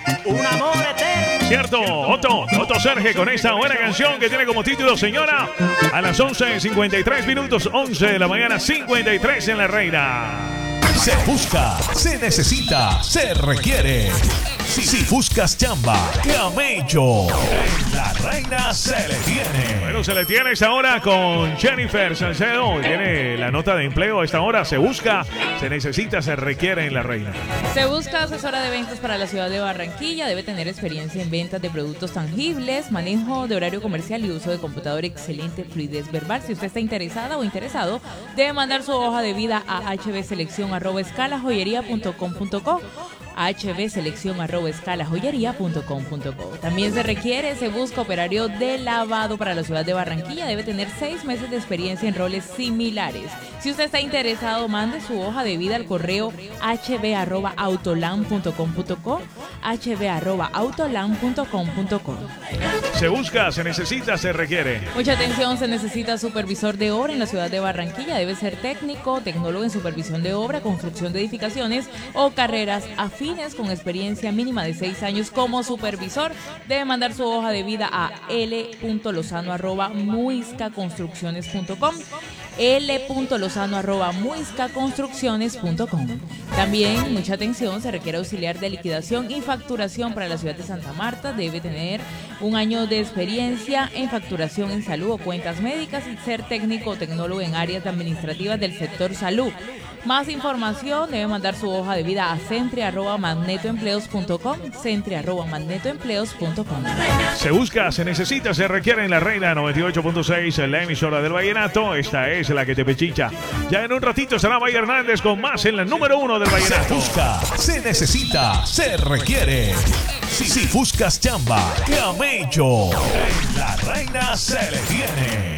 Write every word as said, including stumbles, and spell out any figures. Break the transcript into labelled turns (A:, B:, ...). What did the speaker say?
A: Un amor eterno.
B: Cierto, Otto, Otto Serge con esta buena canción que tiene como título Señora. A las once cincuenta y tres minutos, once de la mañana, cincuenta y tres en La Reina.
C: Se busca, se necesita, se requiere. Si, si buscas chamba, Camello. En La Reina se le tiene.
B: Bueno, se le tiene esta hora con Jennifer Salcedo. Tiene la nota de empleo a esta hora. Se busca, se necesita, se requiere en La Reina.
D: Se busca asesora de ventas para la ciudad de Barranquilla. Debe tener experiencia en ventas de productos tangibles, manejo de horario comercial y uso de computador excelente, fluidez verbal. Si usted está interesada o interesado, debe mandar su hoja de vida a hbselección arroba escala joyería punto com punto co. hbselección arroba escala joyería punto com punto co. También se requiere, se busca operario de lavado para la ciudad de Barranquilla. Debe tener seis meses de experiencia en roles similares. Si usted está interesado, mande su hoja de vida al correo hb arroba autolam punto com punto co, hb arroba autolam punto com punto co.
B: Se busca, se necesita, se requiere.
D: Mucha atención, se necesita supervisor de obra en la ciudad de Barranquilla. Debe ser técnico, tecnólogo en supervisión de obra, construcción de edificaciones o carreras afines con experiencia mínima de seis años como supervisor. Debe mandar su hoja de vida a l punto lozano arroba muisca construcciones punto com, l punto lozano arroba muisca construcciones punto com. También, mucha atención, se requiere auxiliar de liquidación y facturación para la ciudad de Santa Marta. Debe tener un año de experiencia en facturación en salud o cuentas médicas y ser técnico o tecnólogo en áreas administrativas del sector salud. Más información, debe mandar su hoja de vida a centri arroba magnetoempleos punto com, centri arroba magnetoempleos punto com.
B: Se busca, se necesita, se requiere en La Reina noventa y ocho punto seis, la emisora del vallenato. Esta es la que te pechicha. Ya en un ratito estará May Hernández con más en la número uno del vallenato.
C: Se busca, se necesita, se requiere. Si, si buscas chamba, Camello. En La Reina se le tiene.